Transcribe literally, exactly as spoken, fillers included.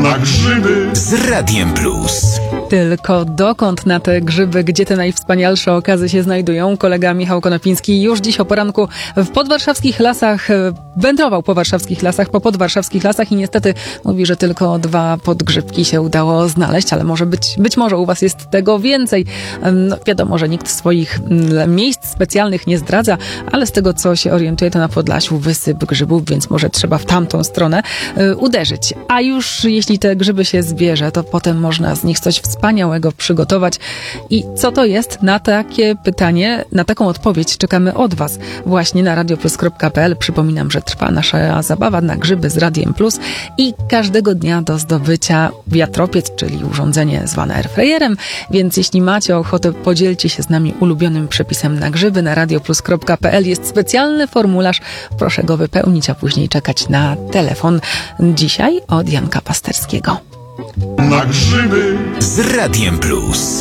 Na grzyby z Radiem Plus. Tylko dokąd na te grzyby, gdzie te najwspanialsze okazy się znajdują? Kolega Michał Konopiński już dziś o poranku w podwarszawskich lasach, wędrował po warszawskich lasach, po podwarszawskich lasach i niestety mówi, że tylko dwa podgrzybki się udało znaleźć, ale może być, być może u was jest tego więcej. No, wiadomo, że nikt swoich miejsc specjalnych nie zdradza, ale z tego, co się orientuje, to na Podlasiu wysyp grzybów, więc może trzeba w tamtą stronę y, uderzyć. A już jeśli te grzyby się zbierze, to potem można z nich coś wspaniałego przygotować. I co to jest? Na takie pytanie, na taką odpowiedź czekamy od was właśnie na radioplus kropka p l. Przypominam, że trwa nasza zabawa na grzyby z Radiem Plus i każdego dnia do zdobycia wiatropiec, czyli urządzenie zwane airfryerem, więc jeśli macie ochotę, podzielcie się z nami ulubionym przepisem na grzyby. Na radioplus kropka p l jest specjalny formularz, proszę go wypełnić, a później czekać na telefon. Dzisiaj od Janka Pasterskiego. Na grzyby z Radiem Plus.